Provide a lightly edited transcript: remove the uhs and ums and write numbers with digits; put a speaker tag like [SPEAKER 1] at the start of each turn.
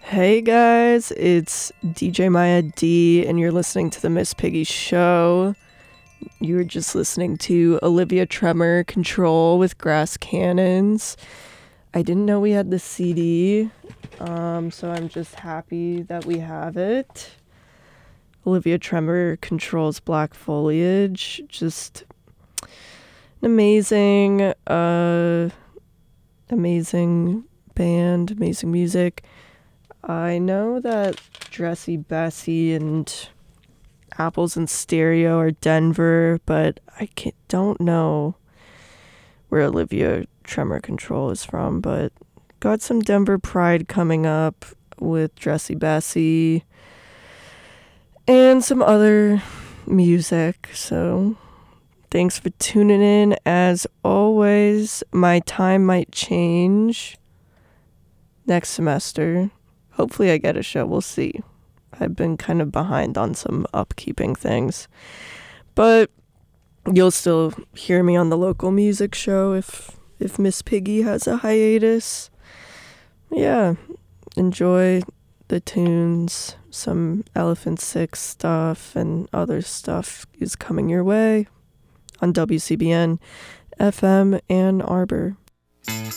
[SPEAKER 1] Hey guys, it's DJ Maya D, and you're listening to the Miss Piggy Show. You were just listening to Olivia Tremor Control with Grass Cannons. I didn't know we had the CD, so I'm just happy that we have it. Olivia Tremor Control's Black Foliage, just an amazing band, amazing music. I know that Dressy Bessie and Apples in Stereo are Denver, but I don't know where Olivia Tremor Control is from, but got some Denver pride coming up with Dressy Bessie and some other music. So thanks for tuning in. As always, my time might change next semester. Hopefully I get a show. We'll see. I've been kind of behind on some upkeeping things. But you'll still hear me on the local music show if Miss Piggy has a hiatus. Yeah, enjoy the tunes. Some Elephant Six stuff and other stuff is coming your way on WCBN FM Ann Arbor.